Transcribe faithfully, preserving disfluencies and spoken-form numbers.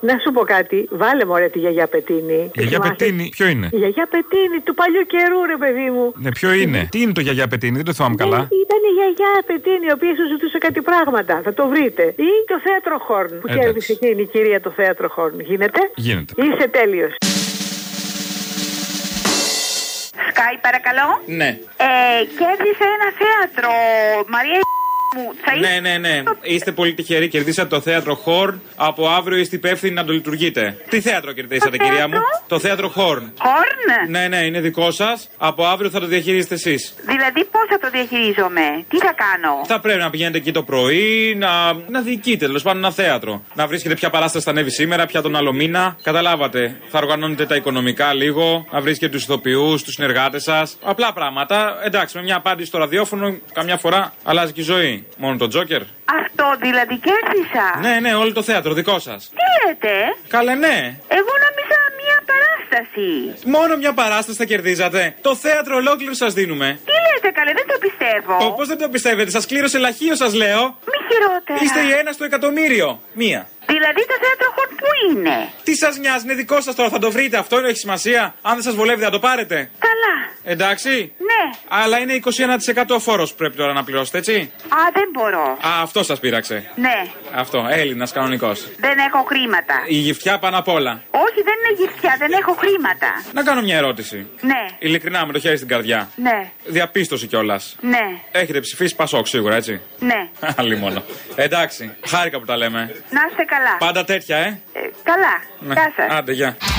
Να σου πω κάτι, βάλε μωρέ τη γιαγιά Πετίνη. Η γιαγιά Πετίνη, ποιο είναι? Η γιαγιά Πετίνη του παλιού καιρού, ρε παιδί μου. Ναι, ποιο είναι? Τι είναι το γιαγιά Πετίνη, δεν το θυμάμαι καλά. Ήταν η γιαγιά Πετίνη, η οποία σου ζητούσε κάτι πράγματα. Θα το βρείτε. Ή το θέατρο Χόρν που κέρδισε εκείνη η κυρία το θέατρο Χόρν. Γίνεται? Γίνεται. Είσαι τέλειος. Σκάι, παρακαλώ. Ναι. Ε, κέρδισε ένα θέατρο. Μαρία μου, θα ναι, ναι, ναι. Είστε πολύ τυχεροί. Κερδίσατε το θέατρο Χόρν. Από αύριο είστε υπεύθυνοι να το λειτουργείτε. Τι θέατρο κερδίσατε, το κυρία θέατρο? μου? Το θέατρο Χόρν. Χόρν? Ναι, ναι, είναι δικό σας. Από αύριο θα το διαχειρίζετε εσείς. Δηλαδή, πώς θα το διαχειρίζομαι, τι θα κάνω? Θα πρέπει να πηγαίνετε εκεί το πρωί, να, να διοικείτε τέλος πάντων ένα θέατρο. Να βρίσκετε ποια παράσταση θα ανέβει σήμερα, ποια τον άλλο μήνα. Καταλάβατε. Θα οργανώνετε τα οικονομικά λίγο, να βρίσκετε τους ηθοποιούς, τους συνεργάτες σας. Απλά πράγματα. Εντάξει, με μια απάντηση στο ραδιόφωνο, καμιά φορά αλλάζει και η ζωή. Μόνο το Τζόκερ. Αυτό δηλαδή κέρδισα. Ναι, ναι, όλο το θέατρο δικό σας. Τι λέτε? Καλέ, ναι. Εγώ νόμιζα μια παράσταση. Μόνο μια παράσταση θα κερδίζατε. Το θέατρο ολόκληρο σας δίνουμε. Τι λέτε, καλέ, δεν το πιστεύω. Πώς δεν το πιστεύετε, σας κλήρωσε λαχείο, σας λέω. Μη χειρότερα. Είστε η ένα στο εκατομμύριο. Μία. Δηλαδή το θέατρο Χόρν που είναι? Τι σας νοιάζει, είναι δικό σας τώρα, θα το βρείτε, αυτό έχει σημασία. Αν δεν σας βολεύει, θα το πάρετε. Καλά. Εντάξει. Ναι. Αλλά είναι είκοσι ένα τοις εκατό φόρος που πρέπει τώρα να πληρώσετε, έτσι. Α, δεν μπορώ. Α, αυτό σας πείραξε. Ναι. Αυτό, Έλληνας κανονικός. Δεν έχω χρήματα. Η γυφτιά πάνω απ' όλα. Όχι, δεν είναι γυφτιά, δεν έχω χρήματα. Να κάνω μια ερώτηση. Ναι. Ειλικρινά, με το χέρι στην καρδιά. Ναι. Διαπίστωση κιόλας. Ναι. Έχετε ψηφίσει Πασόκ σίγουρα, έτσι. Ναι. Άλλη μόνο. Εντάξει, χάρηκα που τα λέμε. Να είστε καλά. Πάντα τέτοια, ε. ε καλά. Ναι. Γεια σας. Άντε, γεια.